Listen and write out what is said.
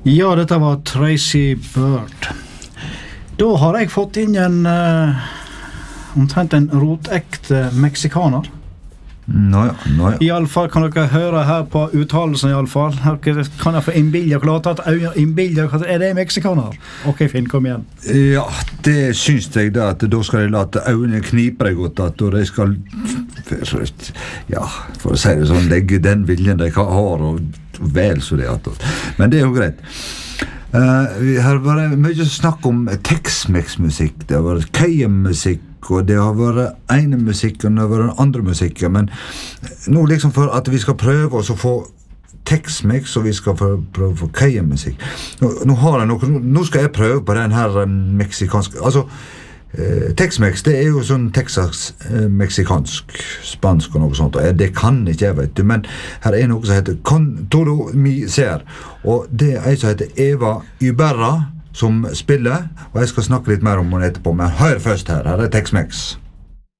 Ja, dette var Tracy Bird. Da har jeg fått inn omtrent en rotekte meksikaner. Nå ja. I alle fall kan dere høre her på uttalelsen i alle fall. Dere kan jeg få innbilde klart at innbilde det meksikaner? Ok, Finn, kom igjen. Ja, det syns jeg da, at da skal jeg late øynene knipe deg godt, at de skal, ja, for å si det sånn, legge den viljen de har, og vel så det at. Men det er jo greit. Vi har vært mye snakk om Tex-Mex-musikk, det har vært Cajun-musikk, og det har vært ene musikken og det har vært andre musikken, men nå liksom for at vi skal prøve oss å få Tex-Mex, og vi skal prøve å få Cajun-musikk. Nå skal jeg prøve på den her meksikanske, altså Tex-Mex, det er jo sånn Texas-meksikansk, spansk og noe sånt, og det kan ikke jeg, vet du, men her er noe som heter Con Todo Mi Ser, og det er en som heter Eva Ibarra, som spiller, og jeg skal snakke litt mer om henne etterpå, men hør først her er Tex-Mex.